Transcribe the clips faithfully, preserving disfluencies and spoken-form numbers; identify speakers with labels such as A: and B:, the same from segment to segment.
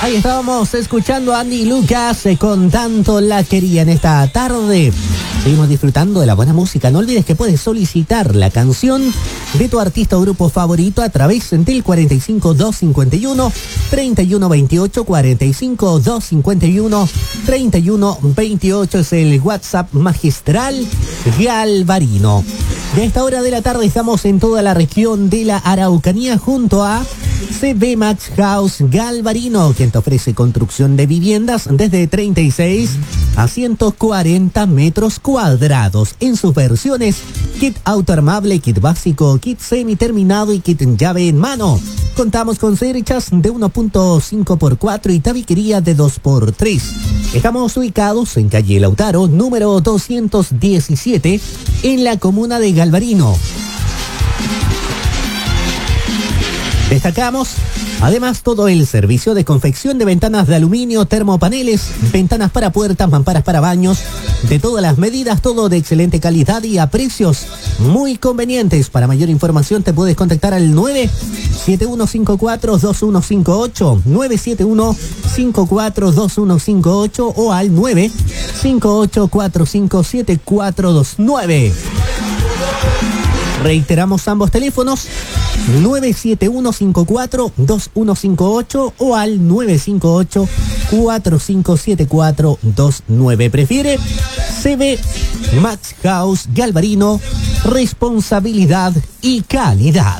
A: Ahí estábamos escuchando a Andy Lucas eh, con Tanto la quería en esta tarde. Seguimos disfrutando de la buena música. No olvides que puedes solicitar la canción de tu artista o grupo favorito a través del cuarenta y cinco dos cincuenta y uno treinta y uno veintiocho. cuarenta y cinco dos cincuenta y uno treinta y uno veintiocho es el WhatsApp magistral Galvarino. De esta hora de la tarde estamos en toda la región de la Araucanía junto a C B Max House Galvarino, quien te ofrece construcción de viviendas desde treinta y seis a ciento cuarenta metros cuadrados en sus versiones kit autoarmable, kit básico, kit semi-terminado y kit en llave en mano. Contamos con cerchas de uno punto cinco por cuatro y tabiquería de dos por tres. Estamos ubicados en calle Lautaro, número doscientos diecisiete, en la comuna de Galvarino. Destacamos, además, todo el servicio de confección de ventanas de aluminio, termopaneles, ventanas para puertas, mamparas para baños, de todas las medidas, todo de excelente calidad y a precios muy convenientes. Para mayor información te puedes contactar al nueve siete uno cinco cuatro dos uno cinco ocho, nueve siete uno cinco cuatro dos uno cinco ocho o al nueve cinco ocho cuatro cinco siete cuatro dos nueve. Reiteramos ambos teléfonos, nueve siete uno cinco cuatro dos uno cinco ocho o al nueve cinco ocho cuatro cinco siete cuatro dos nueve. Prefiere C B Max House Galvarino, responsabilidad y calidad.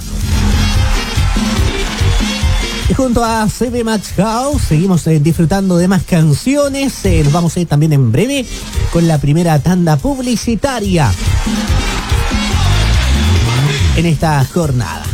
A: Y junto a C B Max House seguimos eh, disfrutando de más canciones. Eh, nos vamos a ir también en breve con la primera tanda publicitaria en esta jornada.